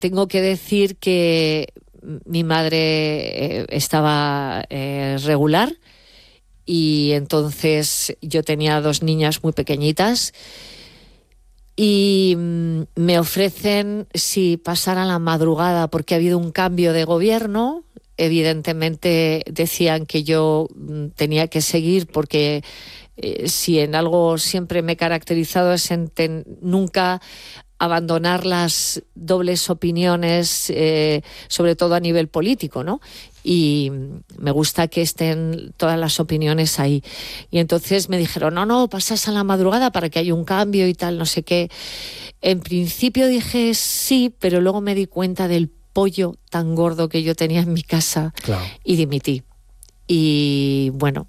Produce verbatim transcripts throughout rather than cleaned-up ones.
tengo que decir que mi madre eh, estaba eh, regular y entonces yo tenía dos niñas muy pequeñitas y mm, me ofrecen si pasara la madrugada porque ha habido un cambio de gobierno. Evidentemente decían que yo mm, tenía que seguir porque eh, si en algo siempre me he caracterizado es en ten, nunca abandonar las dobles opiniones, eh, sobre todo a nivel político, ¿no? Y me gusta que estén todas las opiniones ahí. Y entonces me dijeron, no, no, pasas a la madrugada para que haya un cambio y tal, no sé qué. En principio dije sí, pero luego me di cuenta del pollo tan gordo que yo tenía en mi casa, claro, y dimití. Y bueno,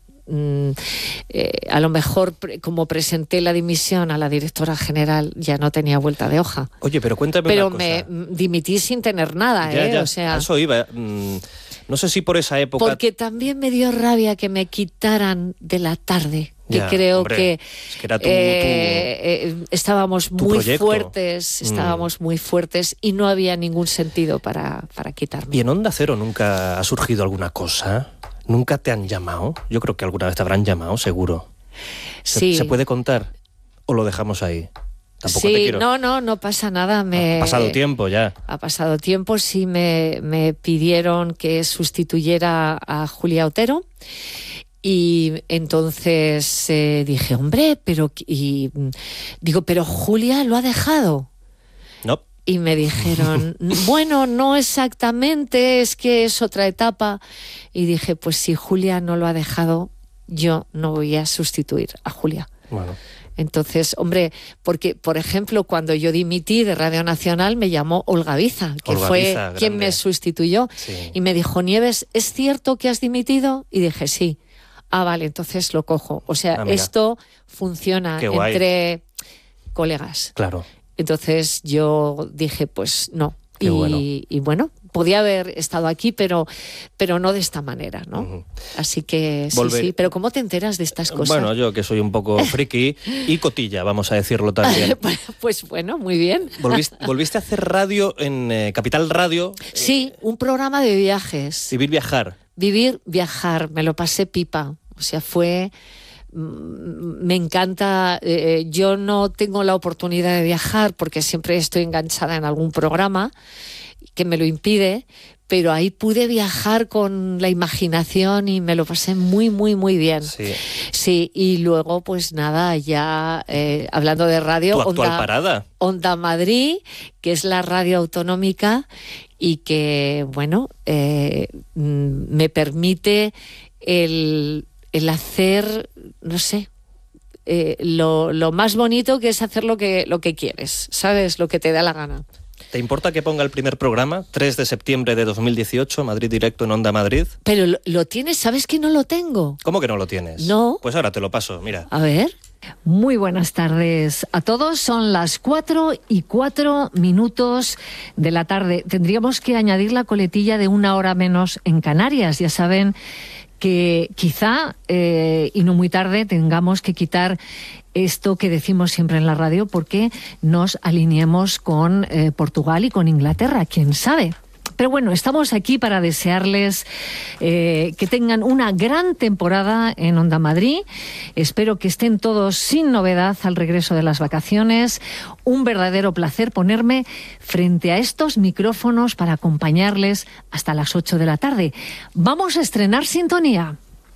Eh, a lo mejor pre- como presenté la dimisión a la directora general ya no tenía vuelta de hoja. Oye, pero cuéntame pero una cosa. me m- dimití sin tener nada, Ya, ¿eh? ya, O sea, a eso iba. Mm, no sé si por esa época... porque también me dio rabia que me quitaran de la tarde, que Ya, creo hombre, que, es que era tu, eh, eh, estábamos tu muy proyecto. fuertes, estábamos mm. muy fuertes y no había ningún sentido para, para quitarme. ¿Y en Onda Cero nunca ha surgido alguna cosa? ¿Nunca te han llamado? Yo creo que alguna vez te habrán llamado, seguro. ¿Se, Sí. ¿Se puede contar? ¿O lo dejamos ahí? Tampoco sí, te quiero... no, no, no pasa nada. Me... Ha pasado tiempo ya. Ha pasado tiempo, sí me, me pidieron que sustituyera a Julia Otero y entonces eh, dije, hombre, pero... Y, digo, pero Julia lo ha dejado. No. Y me dijeron, bueno, no exactamente, es que es otra etapa. Y dije, pues si Julia no lo ha dejado, yo no voy a sustituir a Julia. Bueno. Entonces, hombre, porque, por ejemplo, cuando yo dimití de Radio Nacional, me llamó Olga Biza, que Olga fue Biza, quien grande. me sustituyó. Sí. Y me dijo, Nieves, ¿es cierto que has dimitido? Y dije, sí. Ah, vale, entonces lo cojo. O sea, Ah, mira. esto funciona Qué guay. entre colegas. Claro. Entonces yo dije, pues no. Qué y, bueno. y bueno, podía haber estado aquí, pero, pero no de esta manera, ¿no? Uh-huh. Así que sí, Volver- sí. Pero ¿cómo te enteras de estas cosas? Bueno, yo que soy un poco friki y cotilla, vamos a decirlo también. Pues bueno, muy bien. ¿Volviste, volviste a hacer radio en eh, Capital Radio? Sí, un programa de viajes. Vivir, viajar. Vivir, viajar, me lo pasé pipa. O sea, fue... mm, Me encanta, eh, yo no tengo la oportunidad de viajar porque siempre estoy enganchada en algún programa que me lo impide, pero ahí pude viajar con la imaginación y me lo pasé muy, muy, muy bien. Sí. Sí, y luego pues nada, ya eh, hablando de radio, Tu actual Onda, parada. Onda Madrid, que es la radio autonómica y que, bueno, eh, mm, me permite el, el hacer, no sé, eh, lo, lo más bonito que es hacer lo que, lo que quieres, ¿sabes? Lo que te da la gana. ¿Te importa que ponga el primer programa? tres de septiembre de dos mil dieciocho, Madrid Directo en Onda Madrid. Pero lo, lo tienes, ¿sabes que no lo tengo? ¿Cómo que no lo tienes? No. Pues ahora te lo paso, mira. A ver. Muy buenas tardes a todos. Son las cuatro y cuatro minutos de la tarde. Tendríamos que añadir la coletilla de una hora menos en Canarias. Ya saben que quizá, eh, y no muy tarde, tengamos que quitar esto que decimos siempre en la radio porque nos alineemos con eh, Portugal y con Inglaterra, quién sabe. Pero bueno, estamos aquí para desearles eh, que tengan una gran temporada en Onda Madrid. Espero que estén todos sin novedad al regreso de las vacaciones. Un verdadero placer ponerme frente a estos micrófonos para acompañarles hasta las ocho de la tarde. Vamos a estrenar sintonía.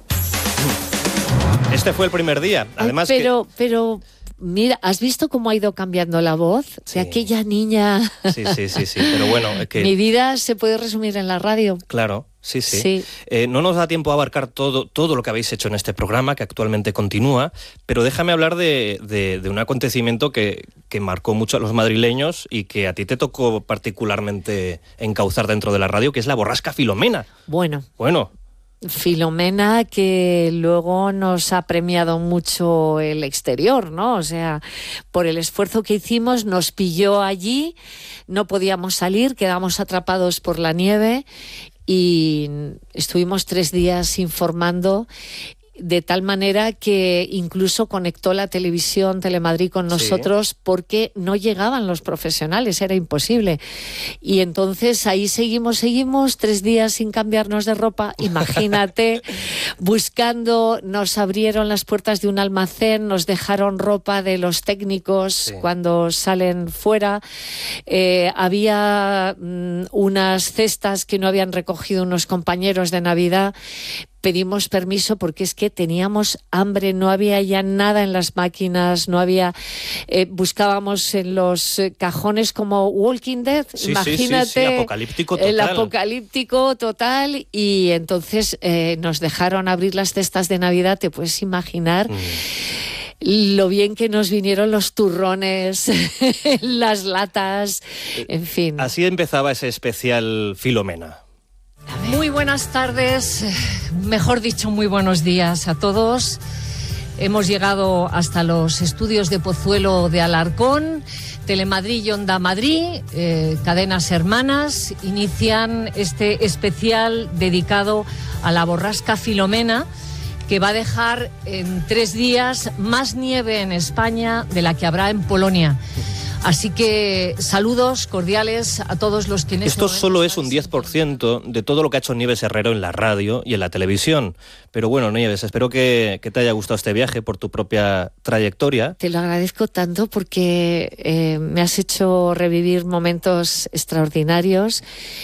Este fue el primer día. Además Ay, pero, que... pero, mira, ¿has visto cómo ha ido cambiando la voz? Sí. De aquella niña. Sí, sí, sí, sí. Pero bueno, es que... Mi vida se puede resumir en la radio. Claro, sí, sí. Sí. Eh, no nos da tiempo a abarcar todo, todo lo que habéis hecho en este programa, que actualmente continúa, pero déjame hablar de, de, de un acontecimiento que, que marcó mucho a los madrileños y que a ti te tocó particularmente encauzar dentro de la radio, que es la borrasca Filomena. Bueno, Bueno, Filomena, que luego nos ha premiado mucho el exterior, ¿no? O sea, por el esfuerzo que hicimos, nos pilló allí, no podíamos salir, quedamos atrapados por la nieve y estuvimos tres días informando de tal manera que incluso conectó la televisión Telemadrid con nosotros, sí, porque no llegaban los profesionales, era imposible. Y entonces ahí seguimos, seguimos, tres días sin cambiarnos de ropa, imagínate, buscando, nos abrieron las puertas de un almacén, nos dejaron ropa de los técnicos, sí, cuando salen fuera, eh, había mm, unas cestas que no habían recogido unos compañeros de Navidad. Pedimos permiso porque es que teníamos hambre, no había ya nada en las máquinas, no había... Eh, buscábamos en los eh, cajones como Walking Dead, sí, imagínate. Sí, sí, sí, apocalíptico total. El apocalíptico total, y entonces eh, nos dejaron abrir las cestas de Navidad, te puedes imaginar... Mm. Lo bien que nos vinieron los turrones, las latas, en fin. Así empezaba ese especial Filomena. Muy buenas tardes, mejor dicho, muy buenos días a todos. Hemos llegado hasta los estudios de Pozuelo de Alarcón. Telemadrid y Onda Madrid, eh, cadenas hermanas, inician este especial dedicado a la borrasca Filomena, que va a dejar en tres días más nieve en España de la que habrá en Polonia. Así que saludos cordiales a todos los que en Esto este solo es un diez por ciento de todo lo que ha hecho Nieves Herrero en la radio y en la televisión. Pero bueno, Nieves, espero que, que te haya gustado este viaje por tu propia trayectoria. Te lo agradezco tanto porque eh, me has hecho revivir momentos extraordinarios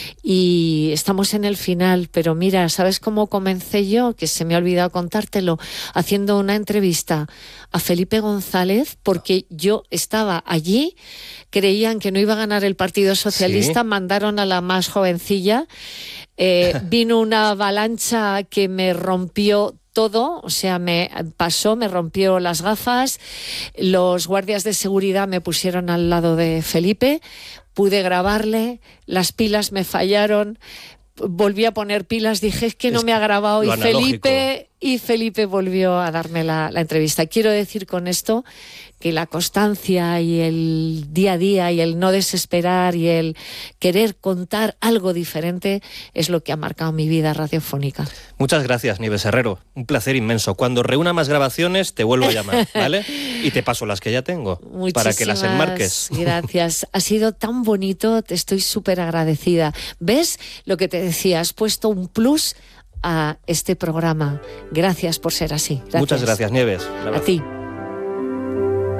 y estamos en el final. Pero mira, ¿sabes cómo comencé yo? Que se me ha olvidado contártelo, haciendo una entrevista a Felipe González, porque yo estaba allí, creían que no iba a ganar el Partido Socialista, ¿sí? Mandaron a la más jovencilla, eh, vino una avalancha que me rompió todo, o sea, me pasó, me rompió las gafas, los guardias de seguridad me pusieron al lado de Felipe, pude grabarle, las pilas me fallaron, volví a poner pilas, dije es que no me ha grabado, y Felipe, y Felipe volvió a darme la, la entrevista. Quiero decir con esto que la constancia y el día a día y el no desesperar y el querer contar algo diferente es lo que ha marcado mi vida radiofónica. Muchas gracias, Nieves Herrero. Un placer inmenso. Cuando reúna más grabaciones te vuelvo a llamar, ¿vale? Y te paso las que ya tengo. Muchísimas para que las enmarques. Gracias. Ha sido tan bonito, te estoy súper agradecida. ¿Ves lo que te decía? Has puesto un plus a este programa. Gracias por ser así. Gracias. Muchas gracias, Nieves. A ti.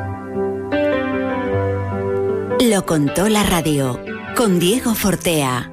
Lo contó la radio con Diego Fortea.